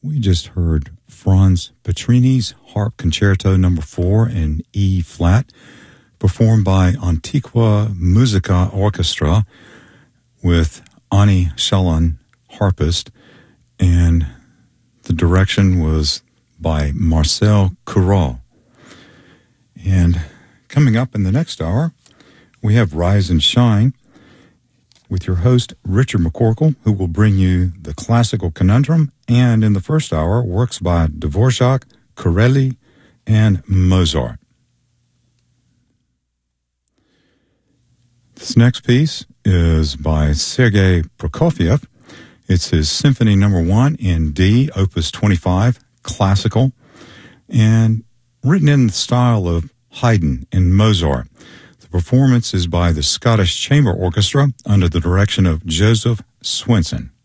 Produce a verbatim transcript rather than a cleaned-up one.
We just heard Franz Petrini's Harp Concerto Number Four in E flat, performed by Antiqua Musica Orchestra with Ani Shalon, harpist, and the direction was by Marcel Courreau. And coming up in the next hour, we have Rise and Shine with your host, Richard McCorkle, who will bring you the classical conundrum, and in the first hour, works by Dvorak, Corelli, and Mozart. This next piece is by Sergei Prokofiev. It's his Symphony Number One in D, Opus twenty-five, classical, and written in the style of Haydn and Mozart. The performance is by the Scottish Chamber Orchestra under the direction of Joseph Swenson.